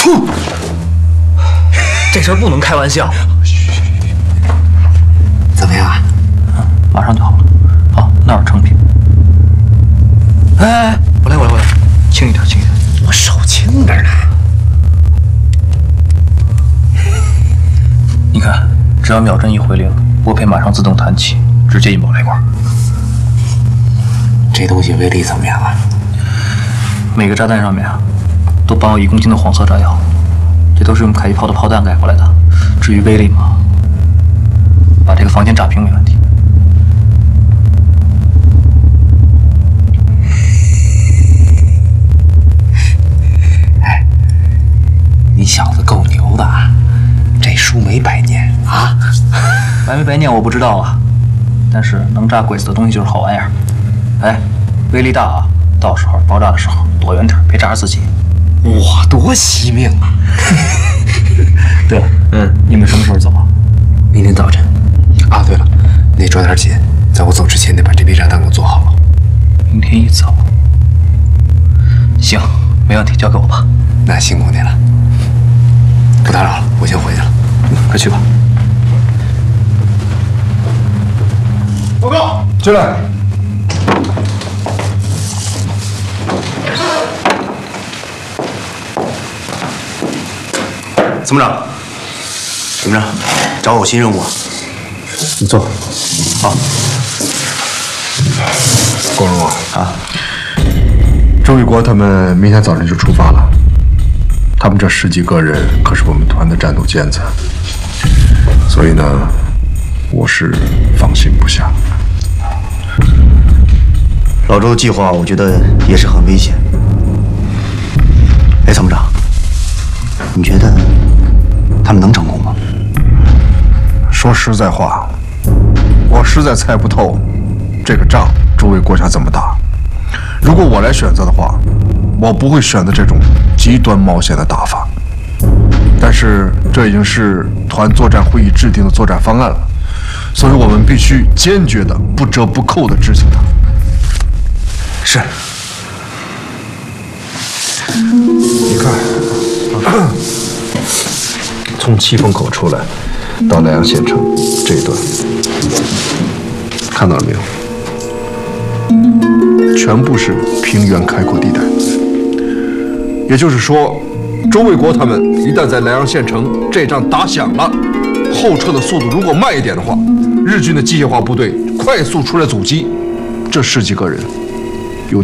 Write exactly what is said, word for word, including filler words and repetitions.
哼，这事儿不能开玩笑。 怎么样啊？ 马上就好了。好，那儿成品。哎哎，我来，我来，我来，轻一点，轻一点。 我手轻着呢。 你看，只要秒针一回零，拨片马上自动弹起，直接引爆雷管。 这东西威力怎么样啊？ 每个炸弹上面啊，都绑有一公斤的黄色炸药，这都是用凯一炮的炮弹改过来的。至于威力嘛，把这个房间炸平没问题。 哎，你小子够牛的啊！这书没白念啊！ 白没白念我不知道啊，但是能炸鬼子的东西就是好玩意儿。哎，威力大啊！到时候爆炸的时候躲远点，别炸着自己。 哇，多惜命啊！ 对了，嗯，你们什么时候走啊？ 明天早晨。啊，对了，你得抓点紧，在我走之前得把这批炸弹给我做好了。 明天一早。行，没问题，交给我吧。 那辛苦你了，不打扰了，我先回去了。 快去吧。 报告，进来。 参谋长，怎么着？找我新任务啊？ 你坐。 好。 光荣啊！ 啊。 周卫国他们明天早晨就出发了。他们这十几个人可是我们团的战斗尖子，所以呢，我是放心不下。 老周的计划，我觉得也是很危险。哎，参谋长，你觉得他们能成功吗？ 说实在话，我实在猜不透这个仗周卫国想怎么打。如果我来选择的话，我不会选择这种极端冒险的打法。但是这已经是团作战会议制定的作战方案了，所以我们必须坚决的、不折不扣的执行它。 是。 你看，从七凤口出来到莱阳县城这一段，看到了没有？全部是平原开阔地带。也就是说，周卫国他们一旦在莱阳县城这仗打响了，后撤的速度如果慢一点的话，日军的机械化部队快速出来阻击，这十几个人